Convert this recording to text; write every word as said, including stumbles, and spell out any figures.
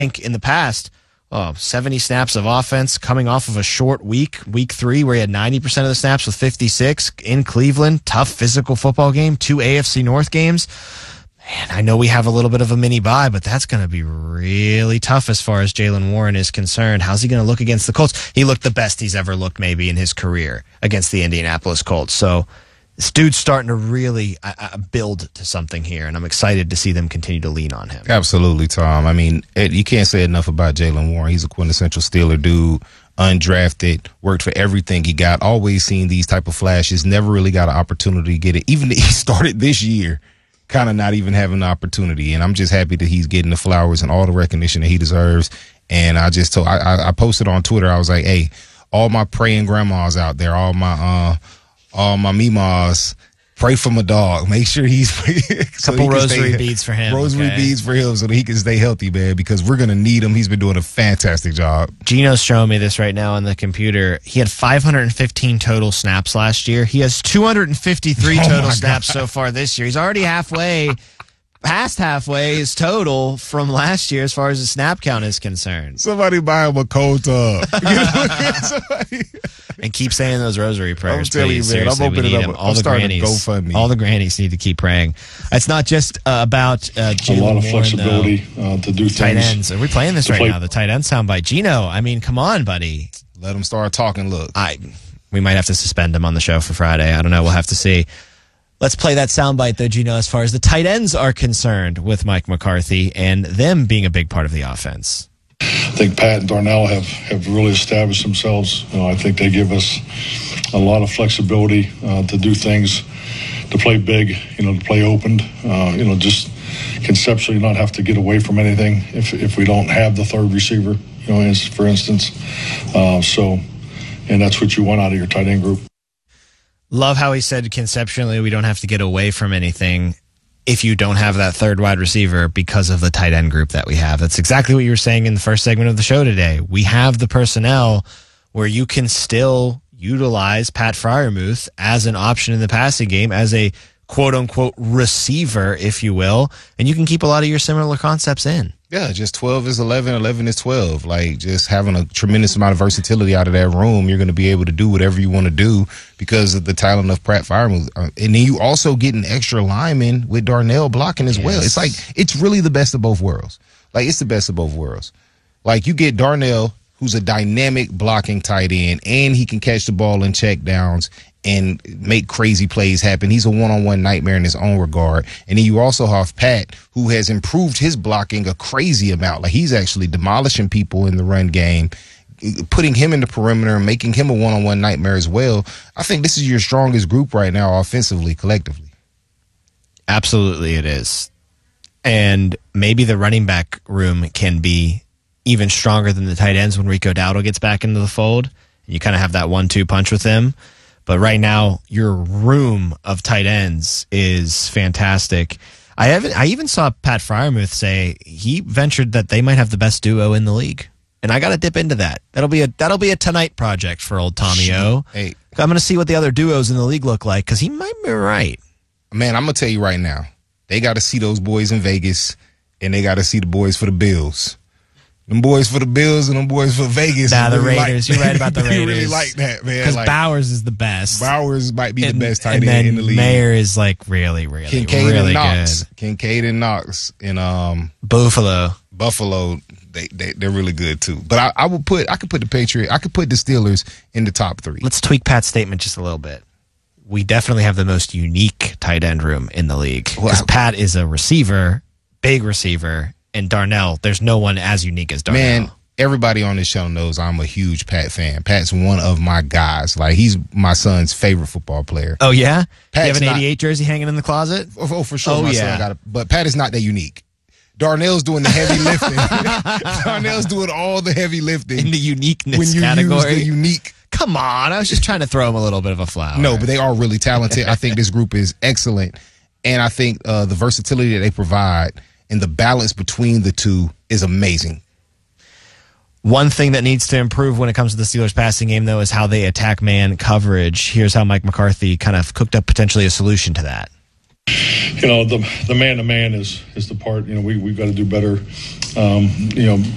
think in the past, oh, seventy snaps of offense coming off of a short week, week three, where he had ninety percent of the snaps with fifty-six in Cleveland. Tough physical football game, two A F C North games. Man, I know we have a little bit of a mini bye, but that's going to be really tough as far as Jaylen Warren is concerned. How's he going to look against the Colts? He looked the best he's ever looked maybe in his career against the Indianapolis Colts. So this dude's starting to really uh, build to something here, and I'm excited to see them continue to lean on him. Absolutely, Tom. I mean, it, you can't say enough about Jaylen Warren. He's a quintessential Steeler dude, undrafted, worked for everything he got, always seen these type of flashes, never really got an opportunity to get it. Even he started this year kind of not even having the opportunity, and I'm just happy that he's getting the flowers and all the recognition that he deserves. And I just told, I, I posted on Twitter, I was like, hey, all my praying grandmas out there, all my uh, all my memas, pray for my dog. Make sure he's so couple he rosary stay, beads for him. Rosary okay. beads for him so that he can stay healthy, man, because we're gonna need him. He's been doing a fantastic job. Gino's showing me this right now on the computer. He had five hundred fifteen total snaps last year. He has two hundred fifty-three oh total snaps so far this year. He's already halfway, past halfway his total from last year as far as the snap count is concerned. Somebody buy him a cold tub. And keep saying those rosary prayers, I'm telling please. you, man. Seriously, I'm opening we it need up. him. All I'm the starting grannies, to GoFundMe. all the grannies need to keep praying. It's not just uh, about uh, Jaylen a lot of Warren, flexibility though. uh, to do things. Tight ends. Are we playing this right play. now? The tight end sound by Gino. I mean, come on, buddy. Let him start talking. Look, I we might have to suspend him on the show for Friday. I don't know. We'll have to see. Let's play that soundbite, though, Gino, as far as the tight ends are concerned with Mike McCarthy and them being a big part of the offense. I think Pat and Darnell have, have really established themselves. You know, I think they give us a lot of flexibility uh, to do things, to play big, you know, to play open, uh, you know, just conceptually not have to get away from anything if if we don't have the third receiver, you know, for instance. Uh, so, and that's what you want out of your tight end group. Love how he said conceptually we don't have to get away from anything if you don't have that third wide receiver because of the tight end group that we have. That's exactly what you were saying in the first segment of the show today. We have the personnel where you can still utilize Pat Freiermuth as an option in the passing game, as a quote-unquote receiver, if you will, and you can keep a lot of your similar concepts in. Yeah, just twelve is eleven, eleven is twelve. Like, just having a tremendous amount of versatility out of that room, you're going to be able to do whatever you want to do because of the talent of Pat Freiermuth. Uh, and then you also get an extra lineman with Darnell blocking as yes. well. It's like, it's really the best of both worlds. Like, it's the best of both worlds. Like, you get Darnell, who's a dynamic blocking tight end, and he can catch the ball in check downs and make crazy plays happen. He's a one-on-one nightmare in his own regard. And then you also have Pat, who has improved his blocking a crazy amount. Like, he's actually demolishing people in the run game, putting him in the perimeter and making him a one-on-one nightmare as well. I think this is your strongest group right now offensively, collectively. Absolutely it is. And maybe the running back room can be even stronger than the tight ends when Rico Dowdle gets back into the fold. You kind of have that one two punch with him. But right now, your room of tight ends is fantastic. I haven't. I even saw Pat Freiermuth say he ventured that they might have the best duo in the league, and I got to dip into that. That'll be a that'll be a tonight project for old Tommy O. Hey, I'm going to see what the other duos in the league look like because he might be right. Man, I'm gonna tell you right now, they got to see those boys in Vegas, and they got to see the boys for the Bills. Them boys for the Bills and them boys for Vegas. Nah, the really Raiders. Like, You're right about the Raiders. They really like that, man. Because like, Bowers is the best. Bowers might be and, the best tight and end in the league. Mayer is like really, really, Kincaid really and Knox. good. Kincaid and Knox and um Buffalo. Buffalo. They they they're really good too. But I, I would put I could put the Patriot. I could put the Steelers in the top three. Let's tweak Pat's statement just a little bit. We definitely have the most unique tight end room in the league. Because well, Pat is a receiver, big receiver, and Darnell. There's no one as unique as Darnell. Man, everybody on this show knows I'm a huge Pat fan. Pat's one of my guys. Like, he's my son's favorite football player. Oh, yeah? Pat's you have an not, eighty-eight jersey hanging in the closet? Oh, oh for sure. Oh, my yeah. son got it. But Pat is not that unique. Darnell's doing the heavy lifting. Darnell's doing all the heavy lifting. In the uniqueness when you category. Use the unique. Come on. I was just trying to throw him a little bit of a flower. No, but they are really talented. I think this group is excellent. And I think uh, the versatility that they provide and the balance between the two is amazing. One thing that needs to improve when it comes to the Steelers passing game, though, is how they attack man coverage. Here's how Mike McCarthy kind of cooked up potentially a solution to that. You know, the the man-to-man is is the part, you know, we, we've got to do better. Um, you know,